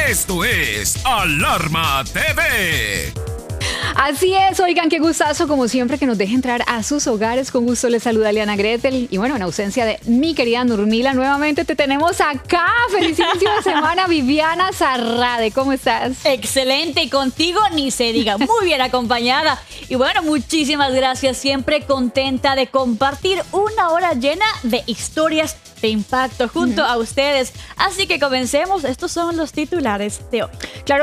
Esto es Alarma TV. Así es, oigan, qué gustazo, como siempre, que nos deje entrar a sus hogares. Con gusto les saluda Liana Gretel. Y bueno, en ausencia de mi querida Nurmila, nuevamente te tenemos acá. Feliz inicio de semana, Viviana Zarrade. ¿Cómo estás? Excelente, y contigo ni se diga, muy bien acompañada. Y bueno, muchísimas gracias, siempre contenta de compartir una hora llena de historias de impacto junto a ustedes. Así que comencemos, estos son los titulares de hoy. Claro